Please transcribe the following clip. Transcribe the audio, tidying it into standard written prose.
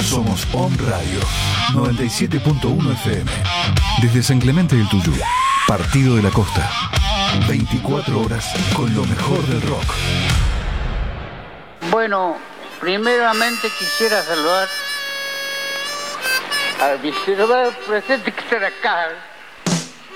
Somos On Radio 97.1 FM. Desde San Clemente del Tuyú, Partido de la Costa. 24 horas con lo mejor del rock. Bueno, primeramente quisiera saludar al vicepresidente que está acá.